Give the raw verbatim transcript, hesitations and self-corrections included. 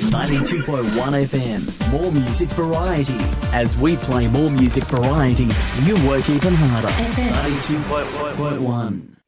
ninety-two point one F M, more music variety. As we play more music variety, you work even harder. ninety-two point one.